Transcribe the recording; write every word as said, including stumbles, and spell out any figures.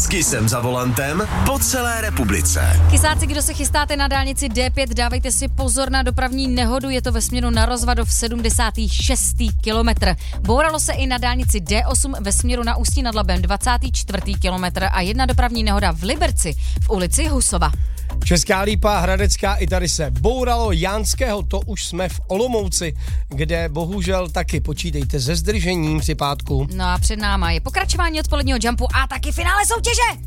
Vždycky jsem za volantem po celé republice. Kysáci, kdo se chystáte na dálnici D pět, dávejte si pozor na dopravní nehodu, je to ve směru na Rozvadov sedmdesátý šestý kilometr. Bouralo se i na dálnici D osm ve směru na Ústí nad Labem dvacátý čtvrtý kilometr a jedna dopravní nehoda v Liberci v ulici Husova. Česká Lípa, Hradecká, i tady se bouralo Jánského, to už jsme v Olomouci, kde bohužel taky počítejte se zdržením při pátku. No a před náma je pokračování odpoledního jumpu a taky finále soutěže.